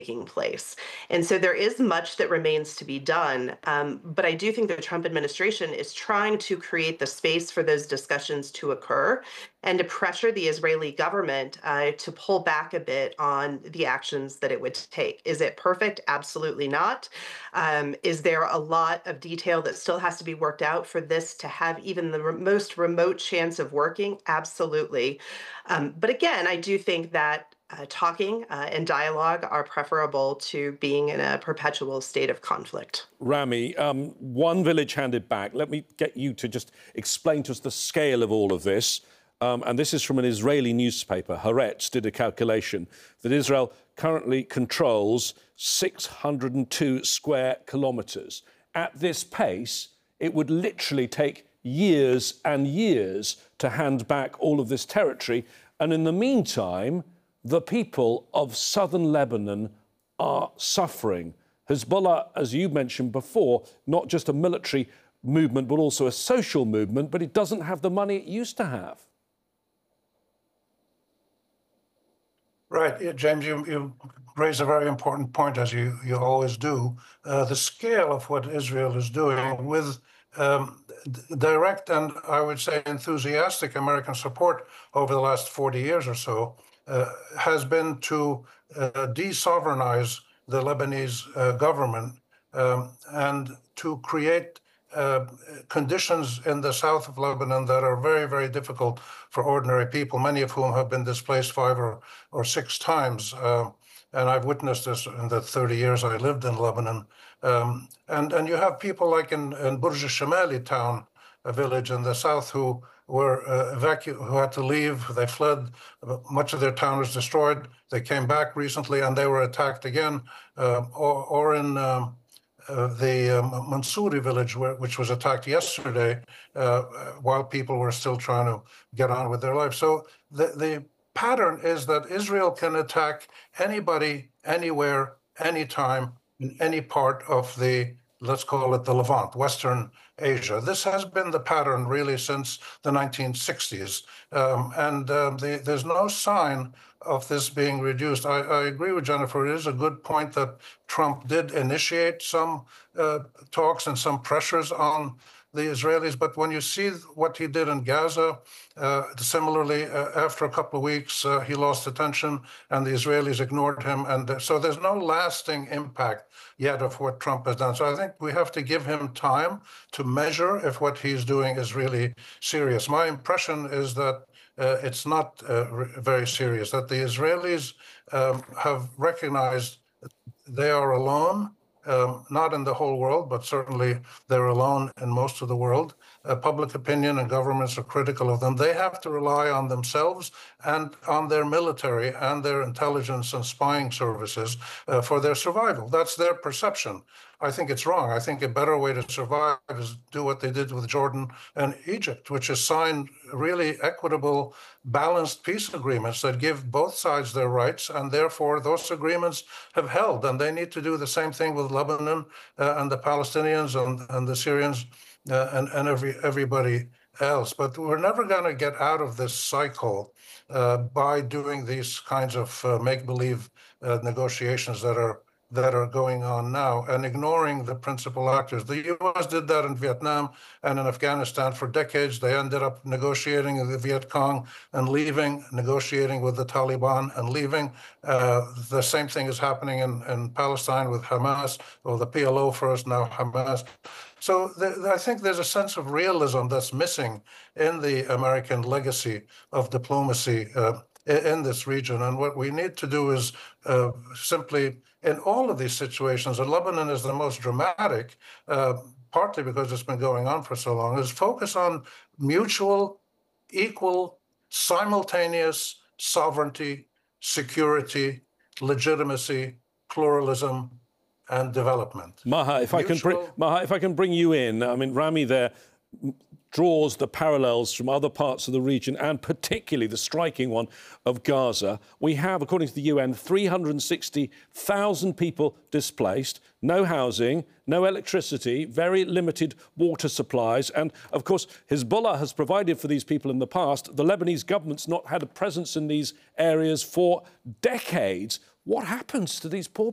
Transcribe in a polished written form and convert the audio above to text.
taking place. And so there is much that remains to be done. But I do think the Trump administration is trying to create the space for those discussions to occur and to pressure the Israeli government to pull back a bit on the actions that it would take. Is it perfect? Absolutely not. Is there a lot of detail that still has to be worked out for this to have even the most remote chance of working? Absolutely. But again, I do think that talking and dialogue are preferable to being in a perpetual state of conflict. Rami, one village handed back. Let me get you to just explain to us the scale of all of this. And this is from an Israeli newspaper. Haaretz did a calculation that Israel currently controls 602 square kilometres. At this pace, it would literally take years and years to hand back all of this territory. And in the meantime, the people of southern Lebanon are suffering. Hezbollah, as you mentioned before, not just a military movement, but also a social movement, but it doesn't have the money it used to have. Right, James, you raise a very important point, as you always do. The scale of what Israel is doing with direct and, I would say, enthusiastic American support over the last 40 years or so has been to de-sovereignize the Lebanese government and to create conditions in the south of Lebanon that are very, very difficult for ordinary people, many of whom have been displaced 5 or 6 times. And I've witnessed this in the 30 years I lived in Lebanon. And you have people like in Burj al-Shamali town, a village in the south, who were who had to leave. They fled. Much of their town was destroyed. They came back recently, and they were attacked again. Or in the Mansouri village, which was attacked yesterday, while people were still trying to get on with their life. So the pattern is that Israel can attack anybody, anywhere, anytime, in any part of the, let's call it the Levant, Western Asia. This has been the pattern really since the 1960s. There's no sign of this being reduced. I agree with Jennifer. It is a good point that Trump did initiate some talks and some pressures on the Israelis. But when you see what he did in Gaza, similarly, after a couple of weeks, he lost attention and the Israelis ignored him. And so there's no lasting impact yet of what Trump has done. So I think we have to give him time to measure if what he's doing is really serious. My impression is that it's not very serious, that the Israelis have recognized they are alone. Not in the whole world, but certainly they're alone in most of the world. Public opinion and governments are critical of them. They have to rely on themselves and on their military and their intelligence and spying services for their survival. That's their perception. I think it's wrong. I think a better way to survive is do what they did with Jordan and Egypt, which is sign really equitable, balanced peace agreements that give both sides their rights, and therefore those agreements have held. And they need to do the same thing with Lebanon and the Palestinians and the Syrians and everybody else. But we're never going to get out of this cycle by doing these kinds of make-believe negotiations that are going on now and ignoring the principal actors. The U.S. did that in Vietnam and in Afghanistan for decades. They ended up negotiating with the Viet Cong and leaving, negotiating with the Taliban and leaving. The same thing is happening in Palestine with Hamas, or the PLO first, now Hamas. So I think there's a sense of realism that's missing in the American legacy of diplomacy in this region. And what we need to do is simply, in all of these situations, and Lebanon is the most dramatic, partly because it's been going on for so long, is focus on mutual, equal, simultaneous sovereignty, security, legitimacy, pluralism, and development. Maha, if I can bring you in, I mean, Rami there draws the parallels from other parts of the region, and particularly the striking one of Gaza. We have, according to the UN, 360,000 people displaced, no housing, no electricity, very limited water supplies. And, of course, Hezbollah has provided for these people in the past. The Lebanese government's not had a presence in these areas for decades. What happens to these poor